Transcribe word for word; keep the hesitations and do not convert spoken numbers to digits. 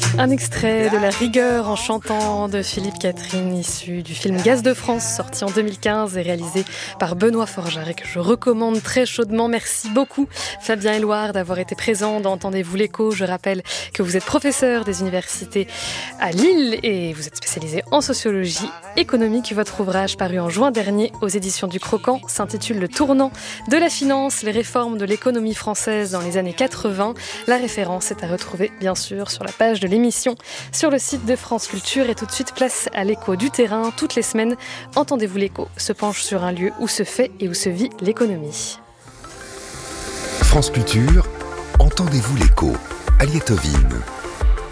Un extrait de La rigueur en chantant de Philippe Catherine, issu du film Gaz de France, sorti en deux mille quinze et réalisé par Benoît Forgeard et que je recommande très chaudement. Merci beaucoup Fabien Éluard d'avoir été présent dans Entendez-vous l'écho. Je rappelle que vous êtes professeur des universités à Lille et vous êtes spécialisé en sociologie économique. Votre ouvrage paru en juin dernier aux éditions du Croquant s'intitule Le tournant de la finance, les réformes de l'économie française dans les années quatre-vingts. La référence est à retrouver bien sûr sur la page de l'émission sur le site de France Culture. Et tout de suite, place à l'écho du terrain. Toutes les semaines, Entendez-vous l'écho se penche sur un lieu où se fait et où se vit l'économie. France Culture, Entendez-vous l'écho, Aliette Ovine.